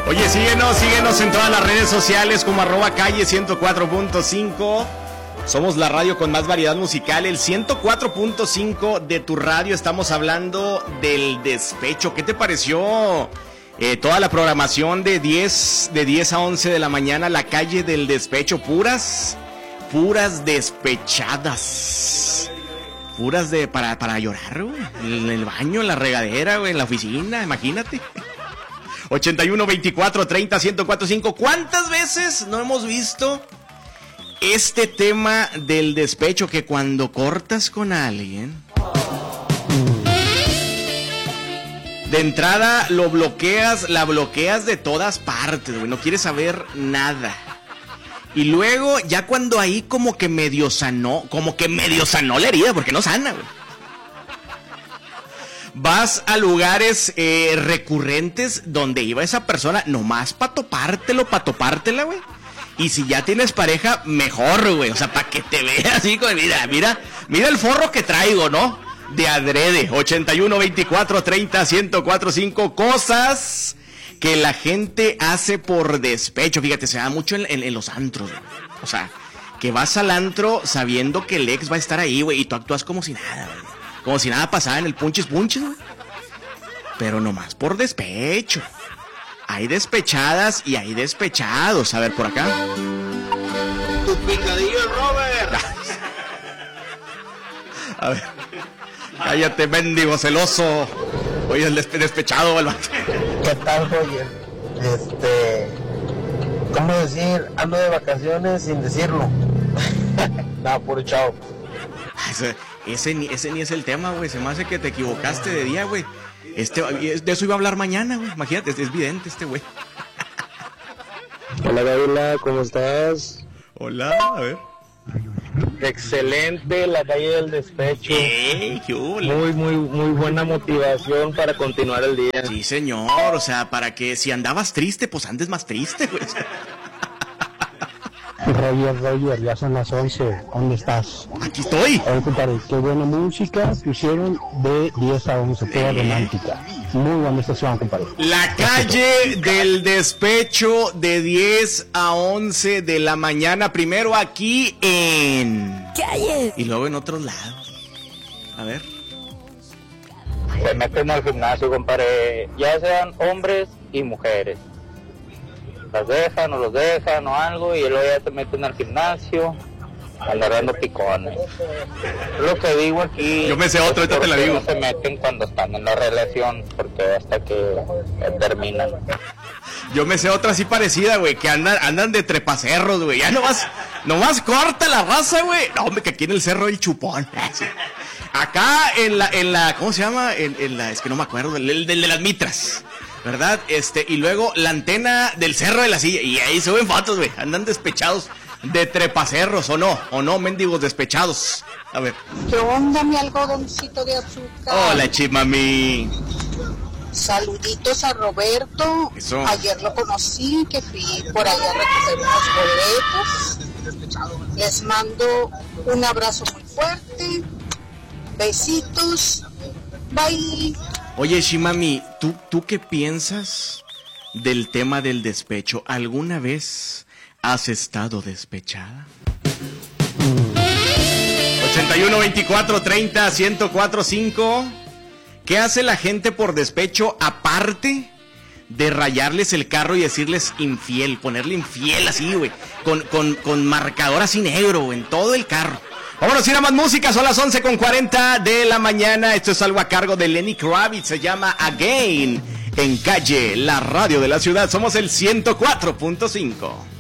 Oye, síguenos en todas las redes sociales como @calle 104.5. Somos la radio con más variedad musical, el 104.5 de tu radio. Estamos hablando del despecho. ¿Qué te pareció toda la programación de 10 a 11 de la mañana? La calle del despecho, puras despechadas. Puras para llorar, güey. En el baño, en la regadera, güey, en la oficina, imagínate. 81 24 30 104.5. ¿Cuántas veces no hemos visto este tema del despecho, que cuando cortas con alguien, de entrada la bloqueas de todas partes, güey, no quieres saber nada? Y luego, ya cuando ahí como que medio sanó la herida, porque no sana, güey. Vas a lugares recurrentes donde iba esa persona nomás para topártela, güey. Y si ya tienes pareja, mejor, güey. O sea, para que te veas así, mira el forro que traigo, ¿no? De adrede. 81 24 30 104.5. Cosas que la gente hace por despecho. Fíjate, se da mucho en los antros, güey. O sea, que vas al antro sabiendo que el ex va a estar ahí, güey, y tú actúas como si nada, güey. Como si nada pasara en el punches, güey. Pero nomás por despecho. Hay despechadas y hay despechados. A ver, por acá. Tu picadillo, Robert. A ver. Cállate, mendigo celoso. Oye, el despechado, el vato. ¿Qué tal, Roger? ¿Cómo decir? Ando de vacaciones sin decirlo. Nada, puro chao. Ese ni es el tema, güey. Se me hace que te equivocaste de día, güey. De eso iba a hablar mañana, güey. Imagínate, es vidente este güey. Hola, Gabriela, ¿cómo estás? Hola, a ver. Excelente la calle del despecho. Muy buena motivación para continuar el día. Sí, señor. O sea, para que si andabas triste, pues andes más triste, güey. Roger, ya son las 11. ¿Dónde estás? Aquí estoy. Oye, compadre, qué buena música pusieron de 10 a 11, toda romántica. Muy buena estación, compadre. La calle del despecho de 10 a 11 de la mañana. Primero aquí en Calle. Y luego en otros lados. A ver. Se meten al gimnasio, compadre, ya sean hombres y mujeres. Las dejan o los dejan o algo, y luego ya te meten al gimnasio agarrando picones. Es lo que digo aquí. Yo me sé otro, ahorita te la digo. No se meten cuando están en la relación, porque hasta que terminan. Yo me sé otra así parecida, güey, que andan de trepacerros, güey. Ya nomás corta la raza, güey. No, hombre, que aquí en el cerro el chupón. Acá en la ¿cómo se llama? Es que no me acuerdo, el de las mitras, ¿verdad? Y luego la antena del cerro de la silla, y ahí suben fotos, güey. Andan despechados de trepacerros, ¿o no, mendigos despechados? A ver. ¿Qué onda, mi algodoncito de azúcar? Hola, chimami. Saluditos a Roberto. Eso. Ayer lo conocí, que fui por ahí a recoger unos boletos. Les mando un abrazo muy fuerte. Besitos. Bye. Oye, Shimami, ¿tú qué piensas del tema del despecho? ¿Alguna vez has estado despechada? 81 24 30 104.5. ¿Qué hace la gente por despecho aparte de rayarles el carro y decirles infiel? Ponerle infiel así, güey, con marcador así negro en todo el carro. Vámonos a ir a más música, son las 11:40 de la mañana. Esto es algo a cargo de Lenny Kravitz, se llama Again, en Calle, la radio de la ciudad. Somos el 104.5.